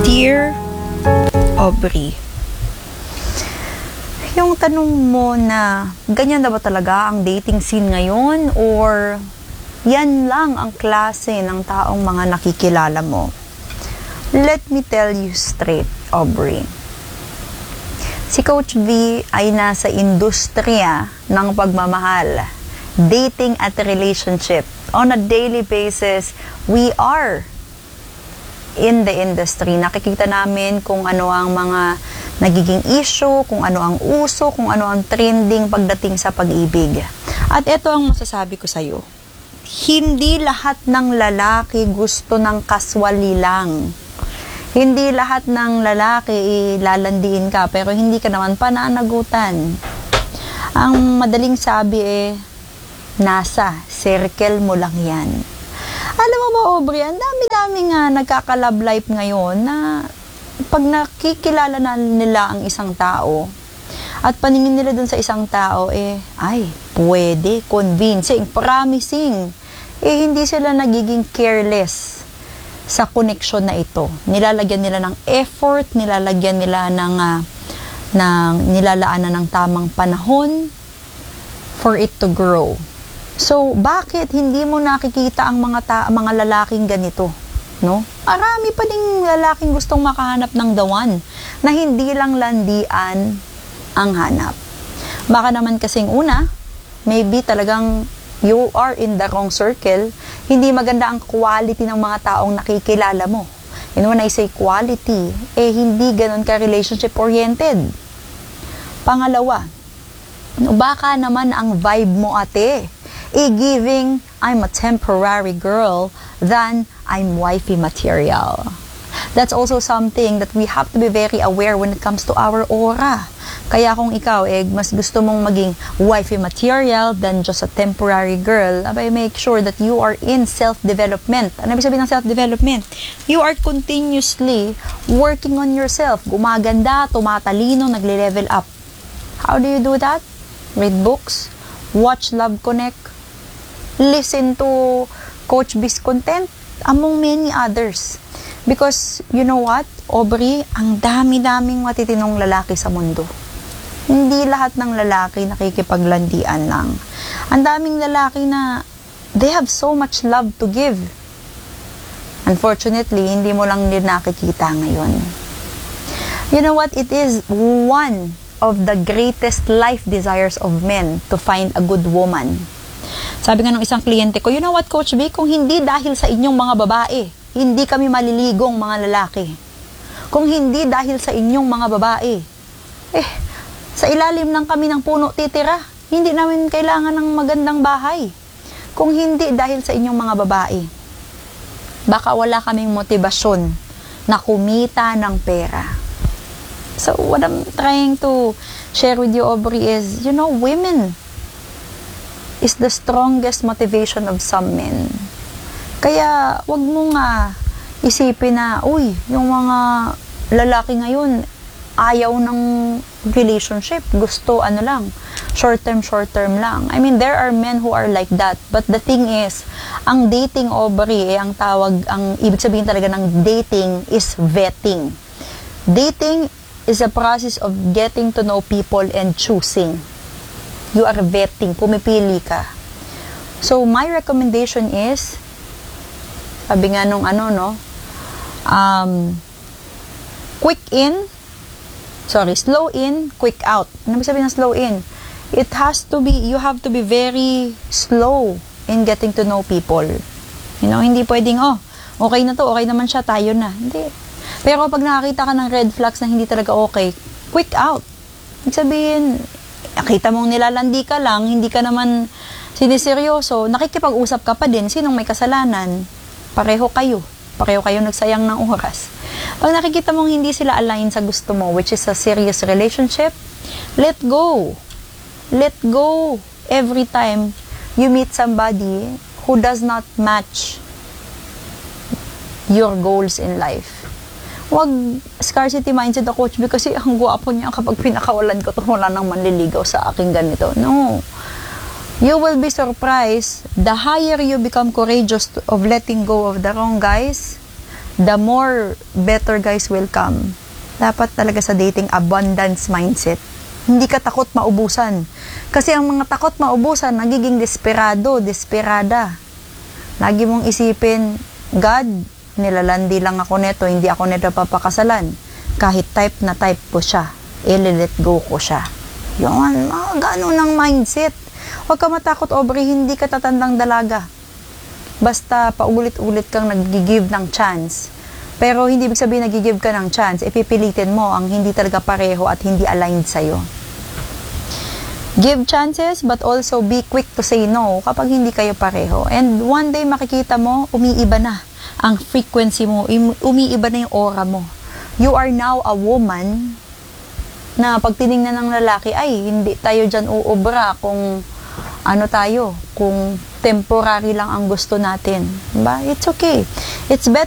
Dear Aubrey, yung tanong mo na ganyan na ba talaga ang dating scene ngayon or yan lang ang klase ng taong mga nakikilala mo? Let me tell you straight, Aubrey. Si Coach V ay nasa industriya ng pagmamahal, dating at relationship. On a daily basis, we are in the industry. Nakikita namin kung ano ang mga nagiging issue, kung ano ang uso, kung ano ang trending pagdating sa pag-ibig. At ito ang masasabi ko sa'yo. Hindi lahat ng lalaki gusto ng kaswali lang. Hindi lahat ng lalaki ilalandiin ka, pero hindi ka naman pananagutan. Ang madaling sabi nasa circle mo lang yan. Alam mo ba, Aubrey, ang dami-dami nga nagkaka-love life ngayon na pag nakikilala na nila ang isang tao at paningin nila dun sa isang tao, ay, pwede, convincing, promising. Hindi sila nagiging careless sa connection na ito. Nilalagyan nila ng effort, nilalagyan nila ng nilalaanan ng tamang panahon for it to grow. So, bakit hindi mo nakikita ang mga lalaking ganito? No? Marami pa ding lalaking gustong makahanap ng the one na hindi lang landian ang hanap. Baka naman kasing una, maybe talagang you are in the wrong circle, hindi maganda ang quality ng mga taong nakikilala mo. And when I say quality, hindi ganun ka relationship oriented. Pangalawa, baka naman ang vibe mo giving I'm a temporary girl than I'm wifey material. That's also something that we have to be very aware when it comes to our aura. Kaya kung ikaw, mas gusto mong maging wifey material than just a temporary girl, make sure that you are in self-development. Ano ibig sabihin ng self-development? You are continuously working on yourself. Gumaganda, tumatalino, nagle-level up. How do you do that? Read books, watch Love Connect, listen to Coach B's content, among many others. Because, you know what, Aubrey, ang dami-daming matitinong lalaki sa mundo. Hindi lahat ng lalaki nakikipaglandian lang. Ang daming lalaki na they have so much love to give. Unfortunately, hindi mo lang din nakikita ngayon. You know what, it is one of the greatest life desires of men to find a good woman. Sabi nga ng isang kliyente ko, you know what, Coach B, kung hindi dahil sa inyong mga babae, hindi kami maliligong mga lalaki. Kung hindi dahil sa inyong mga babae, sa ilalim lang kami ng puno titira. Hindi namin kailangan ng magandang bahay. Kung hindi dahil sa inyong mga babae, baka wala kaming motibasyon na kumita ng pera. So, what I'm trying to share with you, Aubrey, is, women is the strongest motivation of some men. Kaya, wag mo nga isipin na, yung mga lalaki ngayon, ayaw ng relationship. Gusto, short term lang. I mean, there are men who are like that. But the thing is, ang dating, Aubrey, ang ibig sabihin talaga ng dating is vetting. Dating is a process of getting to know people and choosing. You are vetting, pumipili ka. So, my recommendation is, sabi nga nung slow in, quick out. Ano ba sabihin ng slow in? You have to be very slow in getting to know people. Hindi pwedeng, okay na to, okay naman siya, tayo na. Hindi. Pero pag nakakita ka ng red flags na hindi talaga okay, quick out. Ibig sabihin, nakita mong nilalandi ka lang, hindi ka naman siniseryoso, nakikipag-usap ka pa din, sinong may kasalanan? Pareho kayo nagsayang ng oras. Pag nakikita mong hindi sila align sa gusto mo, which is a serious relationship, let go. Let go every time you meet somebody who does not match your goals in life. Wag scarcity mindset ako, Coach, kasi ang guwapo niya kapag pinakawalan ko ito, wala nang manliligaw sa aking ganito. No. You will be surprised, the higher you become courageous of letting go of the wrong guys, the more better guys will come. Dapat talaga sa dating, abundance mindset. Hindi ka takot maubusan. Kasi ang mga takot maubusan, nagiging desperada. Lagi mong isipin, God, nilalandi lang ako neto, hindi ako neto papakasalan. Kahit type na type ko siya, let go ko siya. Yun, ganun ang mindset. Huwag ka matakot, Aubrey, hindi ka tatandang dalaga. Basta paulit-ulit kang nag-give ng chance. Pero hindi ibig sabihin nag-give ka ng chance, ipipilitin mo ang hindi talaga pareho at hindi aligned sa'yo. Give chances but also be quick to say no kapag hindi kayo pareho. And one day makikita mo, umiiba na ang frequency mo, umiiba na yung aura mo. You are now a woman na pag tinignan ng lalaki, ay, hindi tayo dyan uubra kung ano tayo, kung temporary lang ang gusto natin. Diba? It's okay. It's better